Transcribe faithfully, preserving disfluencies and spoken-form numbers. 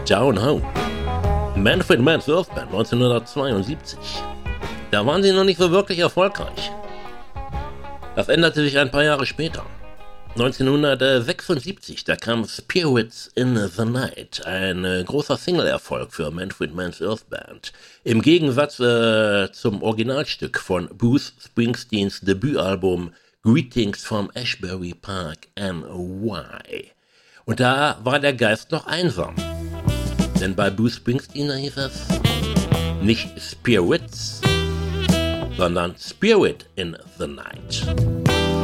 Down Home. Manfred Mann's Earth Band neunzehnhundertzweiundsiebzig. Da waren sie noch nicht so wirklich erfolgreich. Das änderte sich ein paar Jahre später. neunzehnhundertsechsundsiebzig, da kam Spirits in the Night, ein äh, großer Single-Erfolg für Manfred Mann's Earth Band. Im Gegensatz äh, zum Originalstück von Bruce Springsteens Debütalbum Greetings from Ashbury Park, N Y. Und da war der Geist noch einsam. Denn bei Bruce Springsteen hieß es nicht Spirits, sondern Spirit in the Night.